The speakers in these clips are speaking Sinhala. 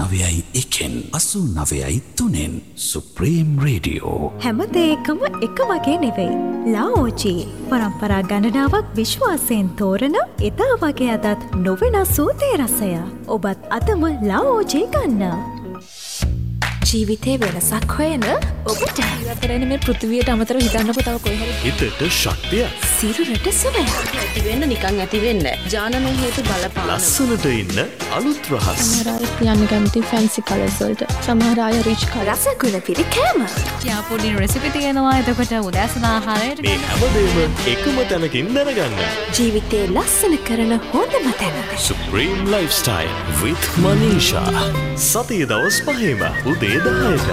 89.1 89.3 සුප්‍රීම් රේඩියෝ. හැම දෙයකම එක වගේ නෙවෙයි. ලාओजी පරම්පරා ගණනාවක් විශ්වාසයෙන් තෝරන එදා වගේ අදත් නොවෙනස් වූ තේ රසය. ඔබත් අදම ලාओजी ගන්න. ජීවිතේ වෙනසක් හොයන ඔබට ඉවතරනේ මේ පෘථිවියට අමතරව හිතන්නකො තව කොයි හරි හිතට ශක්තිය සිරුරට සුවය ඇති වෙන්න නිකන් ඇති වෙන්න ජානමය හේතු බලපාන ලස්සනට ඉන්න අලුත් රහස් සමහර අය කියන්න කැමති ෆැන්සි කලර්ස් වලට සමහර අය රිච් කලර් රසගුණ පිරි කෑම යාපොඩි රෙසිපි තියෙනවා එතකොට උදෑසන ආහාරයට මේ හැමදේම එකම තැනකින් දැනගන්න ජීවිතේ ලස්සන කරන හොඳම තැන Supreme Lifestyle with Manisha සතිය දවස් 5ම උදේ 10ට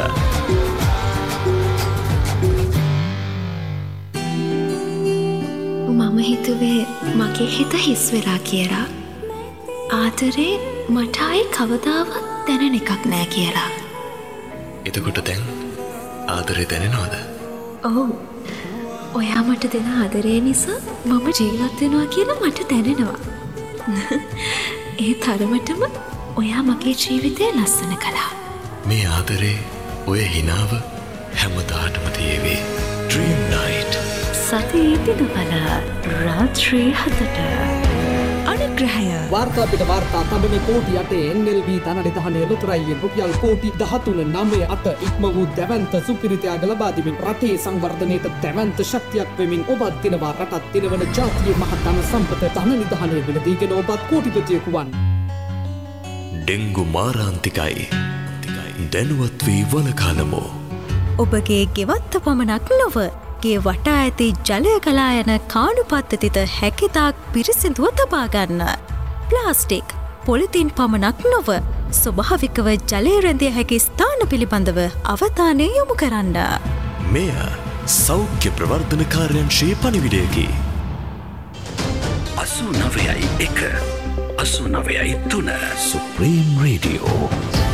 මම හිතුවේ මගේ හිත හිස් වෙලා කියලා. ආදරේ මට ආයේ කවදාවත් දැනෙන එකක් නෑ කියලා. එතකොට දැන් ආදරේ දැනෙනවද? ඔව්. ඔයා මට දෙන ආදරේ නිසා මම ජීවත් වෙනවා කියලා මට දැනෙනවා. ඒ තරමටම ඔයා මගේ ජීවිතේ ලස්සන කළා. මේ ආදරේ ඔය හිනාව හැමදාටම තියේවි. Dream Night සතියේ දිනවල රාත්‍රී 7ට අනුග්‍රහය වාර්තා පිට වාර්තා තබන කෝටි 8 NLV ධනනිධානයේ ලොතරැයියෙන් රුපියල් කෝටි 13.98 ඉක්ම වූ දැවැන්ත සුපිරිතයාග ලබා දෙමින් රටේ සංවර්ධනයට දැවැන්ත ශක්තියක් වෙමින් ඔබත් දිනවා රටත් දිනවන ජාතියේ මහ ධන සම්පත ධනනිධානයේ වෙලදීගෙන ඔබත් කෝටිපතියෙකු වන්. ඩෙංගු මාරාන්තිකයි. දැනුවත් වී වළකාලමු. ඔබගේ ගෙවත්ත පමණක් නොව ගේ වටා ඇති ජලය ගලා යන කාණු පද්ධතිත හැකිතාක් පිරිසිදුව තබා ගන්න. ප්ලාස්ටික්, පොලිතින් පමණක් නොව ස්වභාවිකව ජලය රැඳිය හැකි ස්ථාන පිළිබඳව අවධානය යොමු කරන්න. මෙය සෞඛ්‍ය ප්‍රවර්ධන කාර්යංශයේ පණිවිඩයකි. 89.1 89.3 සුප්‍රීම් රේඩියෝ.